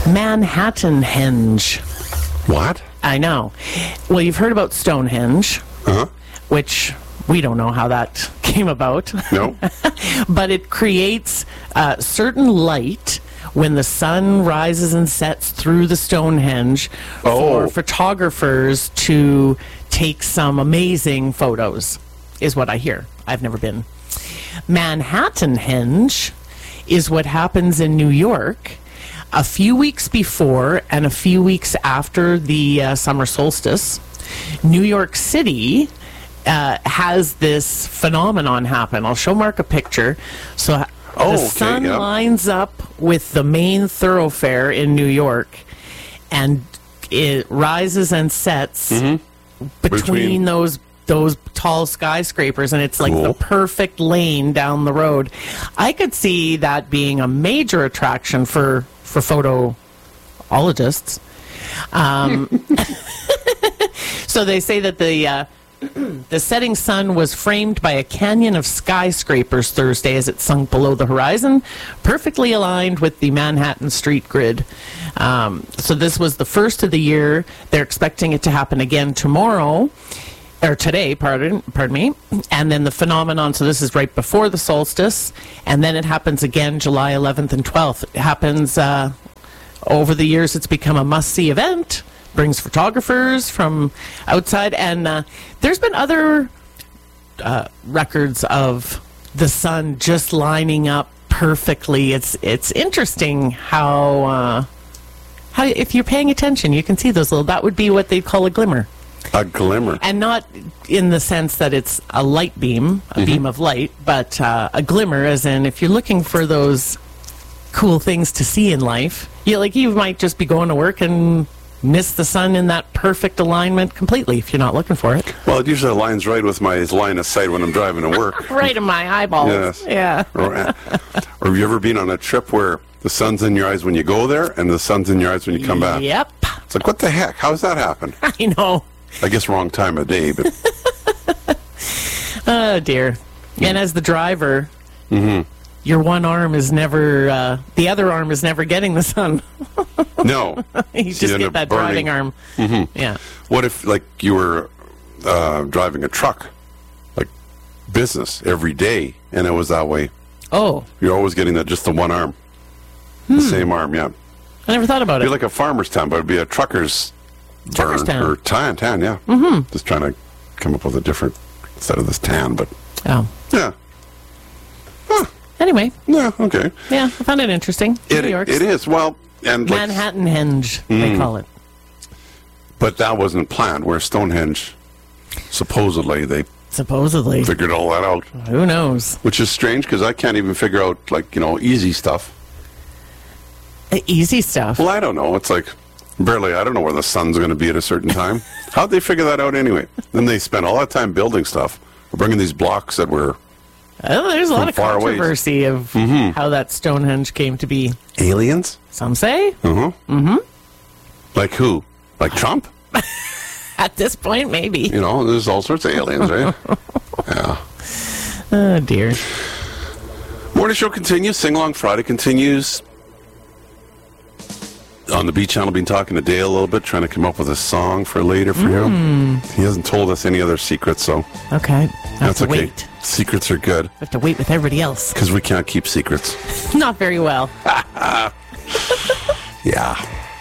Manhattanhenge. What? I know. Well, you've heard about Stonehenge, which we don't know how that came about. No. But it creates certain light when the sun rises and sets through the Stonehenge for photographers to take some amazing photos, is what I hear. I've never been. Manhattanhenge is what happens in New York a few weeks before and a few weeks after the summer solstice. New York City has this phenomenon happen. I'll show Mark a picture. So the sun lines up with the main thoroughfare in New York, and it rises and sets between those tall skyscrapers, and it's like the perfect lane down the road. I could see that being a major attraction for photoologists. So they say that the setting sun was framed by a canyon of skyscrapers Thursday as it sunk below the horizon, perfectly aligned with the Manhattan street grid. So this was the first of the year. They're expecting it to happen again tomorrow. Or today, pardon me, and then the phenomenon, so this is right before the solstice, and then it happens again July 11th and 12th. It happens over the years. It's become a must-see event, brings photographers from outside, and there's been other records of the sun just lining up perfectly. It's interesting how if you're paying attention, you can see those little, that would be what they'd call a glimmer. A glimmer. And not in the sense that it's a light beam, a beam of light, but a glimmer, as in if you're looking for those cool things to see in life, you might just be going to work and miss the sun in that perfect alignment completely if you're not looking for it. Well, it usually aligns right with my line of sight when I'm driving to work. Right in my eyeballs. Yes. Yeah. Or have you ever been on a trip where the sun's in your eyes when you go there and the sun's in your eyes when you come back? Yep. It's like, what the heck? How does that happen? I know. I guess wrong time of day, but... Oh, dear. And as the driver, your one arm is never... the other arm is never getting the sun. No. You just get that driving arm. Yeah. What if, you were driving a truck, like business, every day, and it was that way? Oh. You're always getting just the one arm. The same arm, yeah. I never thought about it. It'd be like a farmer's town, but it'd be a trucker's town. Or tan, yeah. Just trying to come up with a different instead of this tan, but yeah. Anyway. Yeah, okay. Yeah, I found it interesting. New York. It is. Well, and Manhattanhenge, they call it. But that wasn't planned, where Stonehenge, supposedly figured all that out. Who knows? Which is strange, because I can't even figure out, easy stuff. Easy stuff? Well, I don't know. It's like... Barely, I don't know where the sun's going to be at a certain time. How'd they figure that out anyway? Then they spent all that time building stuff. We're bringing these blocks that were there's a lot of controversy of how that Stonehenge came to be. Aliens? Some say. Like who? Like Trump? At this point, maybe. There's all sorts of aliens, right? Yeah. Oh, dear. Morning show continues. Sing Along Friday continues. On the Beat Channel, been talking to Dale a little bit, trying to come up with a song for later for you. He hasn't told us any other secrets, so... Okay. That's okay. Wait. Secrets are good. I have to wait with everybody else. Because we can't keep secrets. Not very well. Yeah.